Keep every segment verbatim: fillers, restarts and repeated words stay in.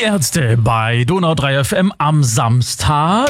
Ärzte bei Donau drei F M am Samstag.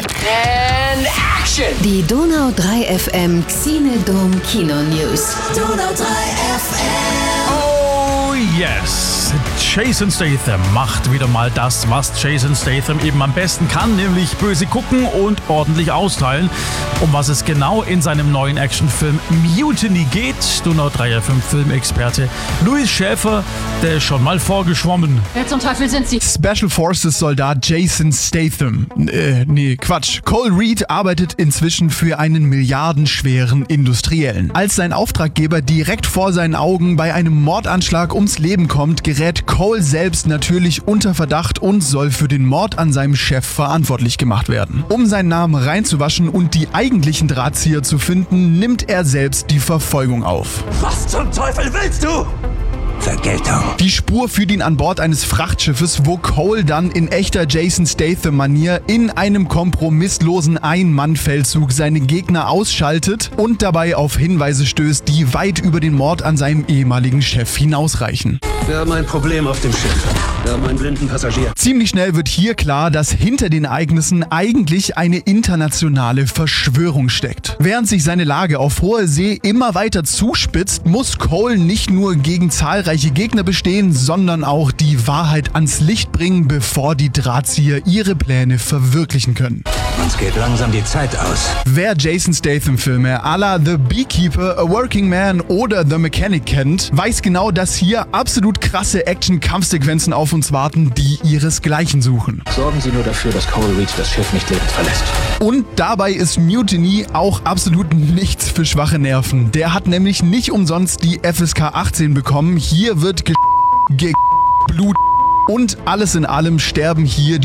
And action! Die Donau drei F M Xenodom Kino News. Donau drei F M. Oh yes! Jason Statham macht wieder mal das, was Jason Statham eben am besten kann, nämlich böse gucken und ordentlich austeilen. Um was es genau in seinem neuen Actionfilm Mutiny geht, Donau drei F M Filmexperte Louis Schäfer, der ist schon mal vorgeschwommen. Wer zum Teufel sind Sie? Special Forces Soldat Jason Statham. Äh, nee, Quatsch. Cole Reed arbeitet inzwischen für einen milliardenschweren Industriellen. Als sein Auftraggeber direkt vor seinen Augen bei einem Mordanschlag ums Leben kommt, gerät Cole selbst natürlich unter Verdacht und soll für den Mord an seinem Chef verantwortlich gemacht werden. Um seinen Namen reinzuwaschen und die eigentlichen Drahtzieher zu finden, nimmt er selbst die Verfolgung auf. Was zum Teufel willst du? Vergeltung. Die Spur führt ihn an Bord eines Frachtschiffes, wo Cole dann in echter Jason Statham-Manier in einem kompromisslosen Ein-Mann-Feldzug seine Gegner ausschaltet und dabei auf Hinweise stößt, die weit über den Mord an seinem ehemaligen Chef hinausreichen. Wir haben ein Problem auf dem Schiff. Wir haben einen blinden Passagier. Ziemlich schnell wird hier klar, dass hinter den Ereignissen eigentlich eine internationale Verschwörung steckt. Während sich seine Lage auf hoher See immer weiter zuspitzt, muss Cole nicht nur gegen zahlreiche Gegner bestehen, sondern auch die Wahrheit ans Licht bringen, bevor die Drahtzieher ihre Pläne verwirklichen können. Uns geht langsam die Zeit aus. Wer Jason Statham-Filme à la The Beekeeper, A Working Man oder The Mechanic kennt, weiß genau, dass hier absolut krasse Action-Kampfsequenzen auf uns warten, die ihresgleichen suchen. Sorgen Sie nur dafür, dass Cole Reed das Schiff nicht lebend verlässt. Und dabei ist Mutiny auch absolut nichts für schwache Nerven. Der hat nämlich nicht umsonst die F S K achtzehn bekommen. Hier wird ge... ge... Blut und alles in allem sterben hier die